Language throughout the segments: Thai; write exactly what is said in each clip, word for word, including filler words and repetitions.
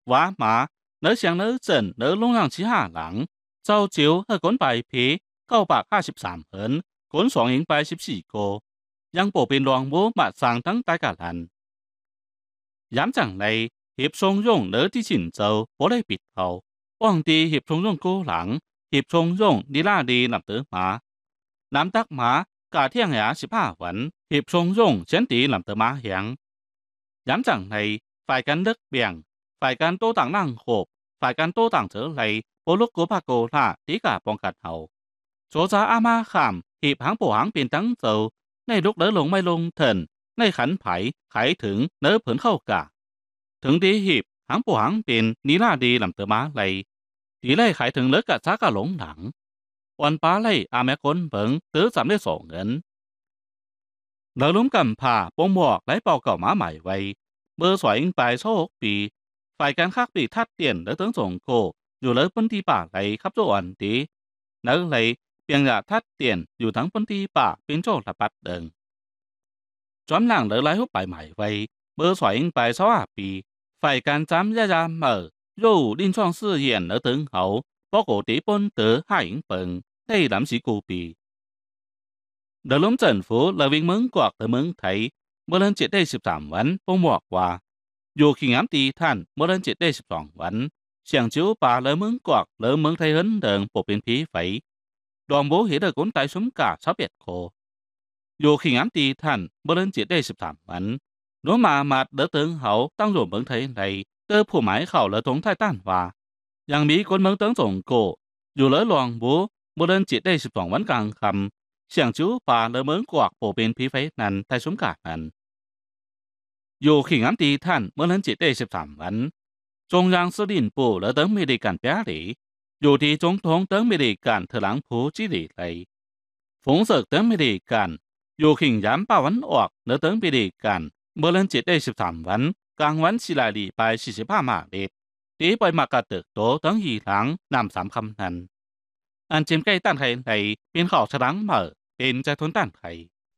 話馬你上你陣你攏讓其他人就照去管bài皮九百ห้าสิบสาม本管上映八十四個ยังบ่เป็นรองหมูมาสร้างทั้ง大家人ย้ำจังเลย協從容你啲前奏บ่ได้ปิดเขาว่างดี協從容กูหลัง協從容ดีล่าดีนับตือมาน้ำตักหมากาเที่ยงหยาสิบห้าวัน協從容เช่นดีนับตือมาเหียงย้ำจังเลยฝ่ายกันเลิกเบี่ยงฝ่ายกันโต้ต่างนั่งโขบฝ่ายกันโต้ต่างเจอเลยโปลุกกูพาโกล่าดีกาป้องกันเขาโจจ้าอามาขามหีบหางปูหางเป็นตั้งเจ้าในลูกเดือลงไม่ลงเถินในขันไผ่ไขถึงเนื้อเผินเข้ากะถึงดีหีบหางปูหางเป็นนีลาดีลำเตอมาเลยดีไล่ไขถึงเลือกกะช้ากะหลงหลังวันป้าไล่อาแม่คนเบิงตื้อสามได้สองเงินเลือล้มกำผ่าปงหมวกไล่เป่าเก่ามาใหม่ไว้เบอร์สวยอิงไปโชคปีฝ่ายการคักปีทัดเตียนและตั้งส่งโกอยู่เลยพื้นที่ป่าไหลขับโจอันดีเนื้อเลยเพียงอยากทัดเตียนอยู่ทั้งพื้นที่ป่าเป็นโจระปัดเดิงจอมหลังเลยไล่หุบไปใหม่ไว้เบอร์สวยอิงไปสว่าปีฝ่ายการจำยายาเมื่ออยู่ลิ้นช่องสื่อเย็นและถึงเขาปกติปนเตอให้อิงเปิงได้ลำสีกูปีเดินล้มจันฟูเลยวิ่งเมืองกวกแต่เมืองไทยเมื่อเดือนเจ็ดได้สิบสามวันปงบอกว่าอยู่ขิงน้ำตีท่านเมื่อเดือนเจ็ดได้สิบสองวันเสียงจิ้วป่าเลยเมืองกวกเลยเมืองไทยเฮินเดิงปกเป็นผีไฟดองโบเห็นเด็กคนตายสมกาชาวเบ็ดโคอยู่ขิงน้ำตีท่านเมื่อเดือนเจ็ดได้สิบสามวันน้องมามาเดือดตึงเขาตั้งรวมเมืองไทยในเตอผู้หมายเข่าและตรงไทยต้านว่ายังมีคนเมืองเติงส่งโกอยู่เลยลองโบเมื่อเดือนเจ็ดได้สิบสองวันกลางคำเสียงจิ้วป่าเลยเมืองกวกปกเป็นผีไฟนั้นไทยสมกานั้นอยู่ขิงน้ำตีท่านเมื่อเดือนเจ็ดได้สิบสามวันจงยังสดินปู่และเติงไม่ได้การแปรหลีอยู่ที่จงทงเติงไม่ได้การเถลังผู้จีหลีเลยฝงเสกเติงไม่ได้การอยู่ขิงย้ำป่าวันออกและเติงไม่ได้การเมื่อเดือนเจ็ดได้สิบสามวันกลางวันสิลาลีไปสี่สิบห้ามาเด็ดตีไปมากระเติกโตเติงหีหลังนำสามคำนั้นอันเจมใกล้ต้านไทยในเป็นข่าวฉลังเหม่อเป็นใจทนต้านไทย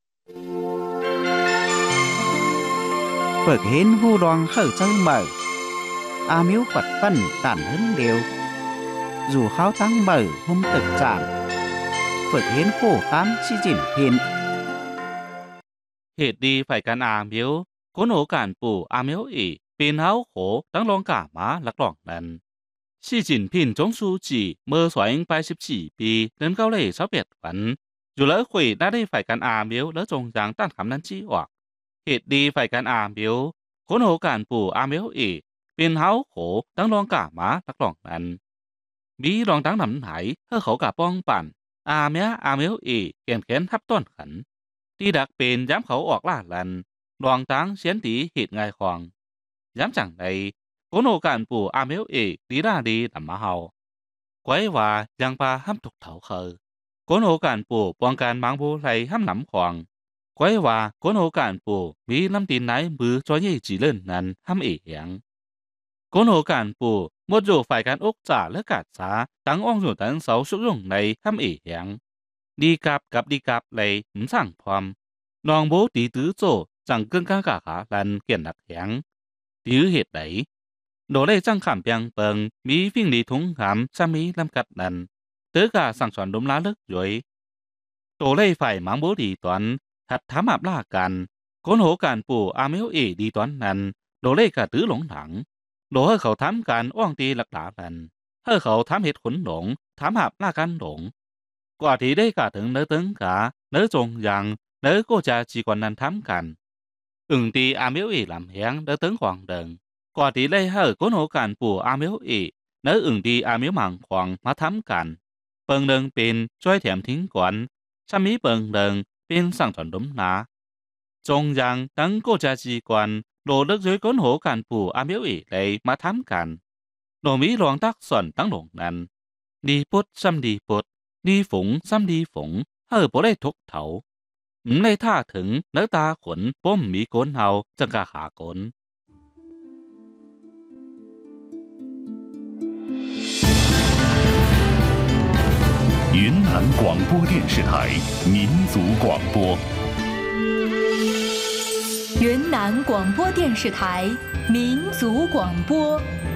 ฝึกเห็นผู้รองเข้าเจ้าเหม่ออามิวขวัดปั้นต่านเฮินเดียวอยู่เขาตั้งเหม่อหุ่มตึกจานฝึกเห็นผู้ค้ำชี้จิ่นเห็นเหตุดีฝ่ายการอาเมียวคนโอการปู่อาเมียวอีเป็นเฮาโขตั้งรองกามาลักหลองนั้นชี่จินพินจงซูจีเมื่อสวยไปสิบสี่ปีเดินเก้าเล่ชาวเบ็ดฝันอยู่แล้วคุยได้ได้ฝ่ายการอาเมียวแล้วจงจางต้านคำนั้นชี้ออกเหตุดีฝ่ายการอาเมียวคนโอการปู่อาเมียวอีเป็นเฮาโขตั้งรองกามาลักหลองนั้นมีรองตั้งนำไหนเพื่อเขากาป้องปั่นอาเมียอาเมียวอีเขียนแขนทับต้นขันที่ดักเป็นย้ำเขาออกล่าลันรองตั้งเสียนตีเหตุไงควงย้ำจังใดคนโอการปู่อาเมียวอีดีด้าดีลำมาเฮาไว้ว่ายังปาห้ามถูกเถาเคอคนโอการปู่ป้องกันบางผู้ไหลห้ามหนำควงไว้ว่าคนโอการปู่มีลำตีนไหนมือจอยยี่จีเล่นนั้นห้ามเอียงคนโอการปู่หมดอยู่ฝ่ายการอกจ่าและกาดสาตั้งอ่องอยู่ตั้งเสาสุกยงในห้ามเอียงดีกับกับดีกับเลยหมสั่งพร้อมนองโบตีตื้อโจจังเกินกากาขาลันเกียนหนักแข็งตื้อเหตุไหนโดเล่จังขำเปียงเปิงมีฟิ่งดีทุงขำซามีลำกัดนันเตอกาสั่งสอนดมล้าเลิกย่อยโตเล่ฝ่ายมังโบดีตอนถัดถามอับล่ากันคนโหการปู่อาเมลเอดีตอนนั้นโดเล่กาตื้อหลงหลังโดให้เขาทำการอ้องตีหลักหลาลันให้เขาทำเหตุขนหลงถามหับล่ากันหลงกว่าที่ได้กาถึงเนื้อตึงกาเนื้อจงยังเนื้อก็จะจีกว่านั้นทำกันอึ่งตีอาเมลเอลำแหงเนื้อตึงขวางเดิงกว่าที่ได้ให้คนโหการปู่อาเมลเอเนื้ออึ่งตีอาเมลมังขวางมาทำกันเปิงเดิงเป็นช่วยแถมทิ้งก่อนชามีเปิงเดิงเป็นสั่งถอนดมนาจงยังตั้งก็จะจีกวนโดเลิกช่วยคนโหการปู่อาเมลเอเลยมาทำกันโดมีหลวงตักส่วนตั้งหลงนั้นดีปุดซ้ำดีปุดดีฝงซ้ำดีฝงเฮอบ่ได้ทุกเถา唔ได้ท่าถึงเนื้อตาขนป้มมีโกนเฮาจังกะขาโกน云南广播电视台民族广播。 云南广播电视台民族广播。